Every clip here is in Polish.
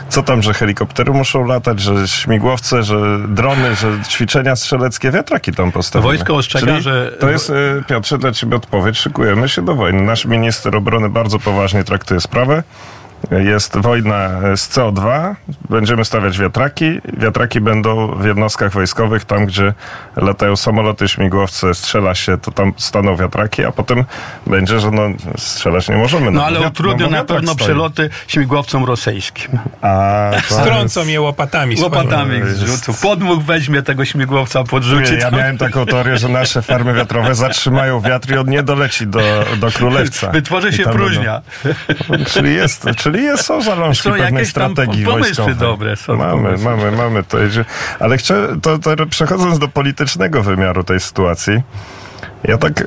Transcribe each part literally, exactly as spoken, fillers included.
co tam, że helikoptery muszą latać, że śmigłowce, że drony, że ćwiczenia strzeleckie, wiatraki tam postawimy. Wojsko ostrzega, Czyli że... To jest, Piotrze, dla ciebie odpowiedź. Szykujemy się do wojny. Nasz minister obrony bardzo poważnie traktuje sprawę. Jest wojna z C O dwa, będziemy stawiać wiatraki. Wiatraki będą w jednostkach wojskowych, tam gdzie latają samoloty, śmigłowce, strzela się, to tam staną wiatraki, a potem będzie, że no strzelać nie możemy. No ale wiat- utrudnią no, na pewno stoi. przeloty śmigłowcom rosyjskim. A, Strącą je łopatami. Łopatami jest- zrzucą. Podmuch weźmie tego śmigłowca, podrzuci. Nie, ja tam. miałem taką teorię, że nasze farmy wiatrowe zatrzymają wiatr i on nie doleci do, do Królewca. Wytworzy I się tam próżnia. Będą... Czyli jest, czyli jest, są zalążki Są pewnej jakieś tam strategii pomysły wojskowej. dobre, są mamy, pomysły. mamy, mamy to. Ale chcę, to, to przechodząc do politycznego wymiaru tej sytuacji, ja tak e,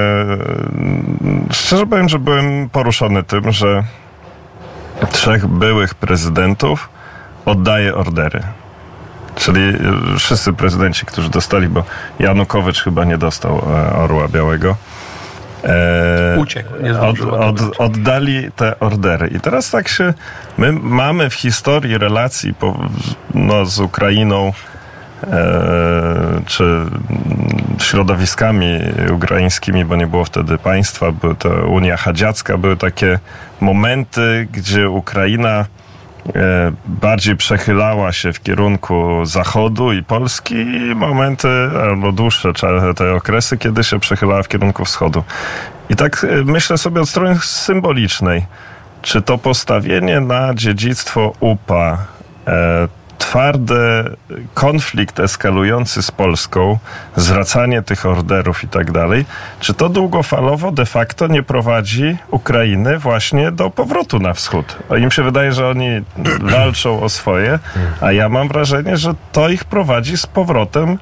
szczerze powiem, że byłem poruszony tym, że trzech byłych prezydentów oddaje ordery. Czyli wszyscy prezydenci, którzy dostali, bo Janukowycz chyba nie dostał e, Orła Białego. E, Uciekł, nie od, zdążył od, odebrać. oddali te ordery. I teraz tak się... My mamy w historii relacji po, no, z Ukrainą e, czy środowiskami ukraińskimi, bo nie było wtedy państwa, była to Unia Chadziacka, były takie momenty, gdzie Ukraina e, bardziej przechylała się w kierunku Zachodu i Polski i momenty, albo dłuższe cza- te okresy, kiedy się przechylała w kierunku Wschodu. I tak e, myślę sobie od strony symbolicznej, czy to postawienie na dziedzictwo U P A, e, twardy konflikt eskalujący z Polską, zwracanie tych orderów i tak dalej, czy to długofalowo de facto nie prowadzi Ukrainy właśnie do powrotu na wschód? A im się wydaje, że oni walczą o swoje, a ja mam wrażenie, że to ich prowadzi z powrotem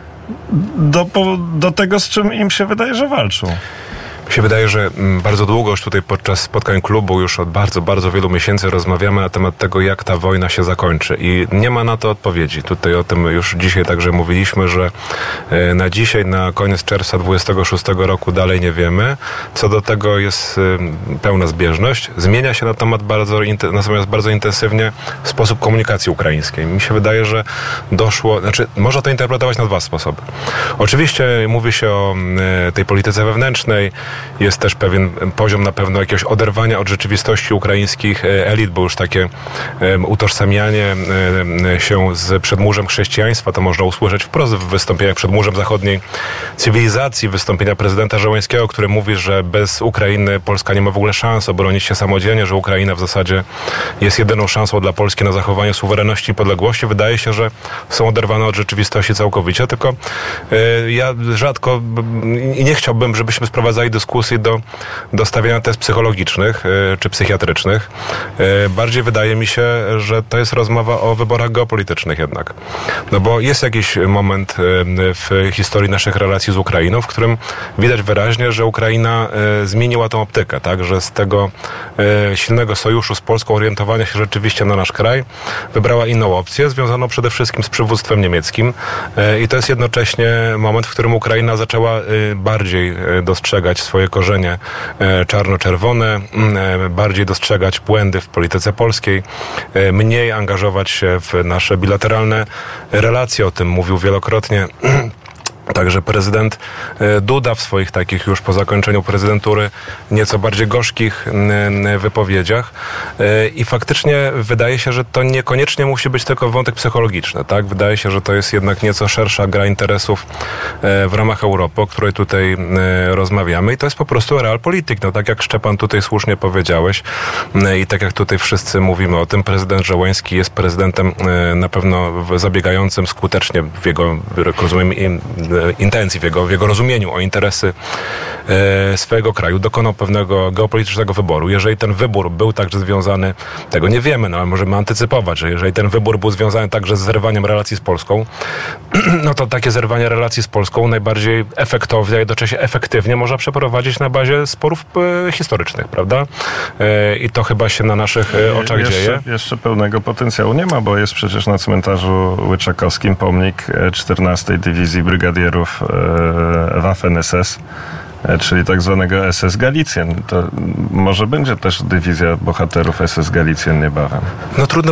do, do tego, z czym im się wydaje, że walczą. Mi się wydaje, że bardzo długo już tutaj podczas spotkań klubu już od bardzo, bardzo wielu miesięcy rozmawiamy na temat tego, jak ta wojna się zakończy i nie ma na to odpowiedzi. Tutaj o tym już dzisiaj także mówiliśmy, że na dzisiaj, na koniec czerwca dwudziestego szóstego roku dalej nie wiemy. Co do tego jest pełna zbieżność. Zmienia się na temat bardzo, natomiast bardzo intensywnie sposób komunikacji ukraińskiej. Mi się wydaje, że doszło, znaczy można to interpretować na dwa sposoby. Oczywiście mówi się o tej polityce wewnętrznej, jest też pewien poziom na pewno jakiegoś oderwania od rzeczywistości ukraińskich elit, bo już takie utożsamianie się z przedmurzem chrześcijaństwa to można usłyszeć wprost w wystąpieniach przedmurzem zachodniej cywilizacji, wystąpienia prezydenta Żołańskiego, który mówi, że bez Ukrainy Polska nie ma w ogóle szans obronić się samodzielnie, że Ukraina w zasadzie jest jedyną szansą dla Polski na zachowanie suwerenności i podległości. Wydaje się, że są oderwane od rzeczywistości całkowicie, tylko ja rzadko i nie chciałbym, żebyśmy sprowadzali dyskusji do, do stawiania test psychologicznych y, czy psychiatrycznych. Y, bardziej wydaje mi się, że to jest rozmowa o wyborach geopolitycznych jednak. No bo jest jakiś moment y, w historii naszych relacji z Ukrainą, w którym widać wyraźnie, że Ukraina y, zmieniła tą optykę, tak? Że z tego y, silnego sojuszu z Polską, orientowania się rzeczywiście na nasz kraj, wybrała inną opcję, związaną przede wszystkim z przywództwem niemieckim. Y, I to jest jednocześnie moment, w którym Ukraina zaczęła y, bardziej y, dostrzegać swoje korzenie e, czarno-czerwone, e, bardziej dostrzegać błędy w polityce polskiej, e, mniej angażować się w nasze bilateralne relacje, o tym mówił wielokrotnie także prezydent Duda w swoich takich już po zakończeniu prezydentury nieco bardziej gorzkich wypowiedziach. I faktycznie wydaje się, że to niekoniecznie musi być tylko wątek psychologiczny, tak? Wydaje się, że to jest jednak nieco szersza gra interesów w ramach Europy, o której tutaj rozmawiamy i to jest po prostu realpolitik. No tak jak Szczepan tutaj słusznie powiedziałeś i tak jak tutaj wszyscy mówimy o tym, prezydent Żołański jest prezydentem na pewno zabiegającym skutecznie w jego, rozumiem, intencji, w jego, w jego rozumieniu o interesy e, swojego kraju, dokonał pewnego geopolitycznego wyboru. Jeżeli ten wybór był także związany, tego nie wiemy, no ale możemy antycypować, że jeżeli ten wybór był związany także z zerwaniem relacji z Polską, no to takie zerwanie relacji z Polską najbardziej efektownie, a jednocześnie efektywnie można przeprowadzić na bazie sporów e, historycznych, prawda? E, I to chyba się na naszych e, oczach jeszcze, dzieje. Jeszcze pełnego potencjału nie ma, bo jest przecież na cmentarzu Łyczakowskim pomnik czternastej Dywizji Brygadierów Waffen S S, czyli tak zwanego S S Galicjen. To może będzie też dywizja bohaterów S S Galicjen niebawem. No trudno